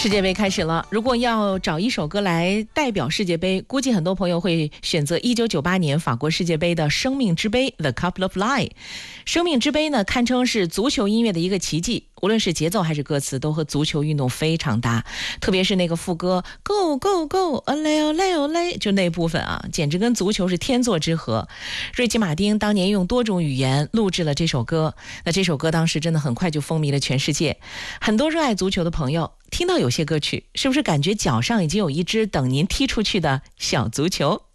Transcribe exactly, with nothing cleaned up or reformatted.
世界杯开始了，如果要找一首歌来代表世界杯，估计很多朋友会选择一九九八年法国世界杯的《生命之杯》The Cup of Life。生命之杯呢，堪称是足球音乐的一个奇迹，无论是节奏还是歌词，都和足球运动非常搭。特别是那个副歌 Go Go Go Ole Ole Ole， 就那部分啊，简直跟足球是天作之合。瑞奇马丁当年用多种语言录制了这首歌，那这首歌当时真的很快就风靡了全世界。很多热爱足球的朋友听到有些歌曲，是不是感觉脚上已经有一只等您踢出去的小足球？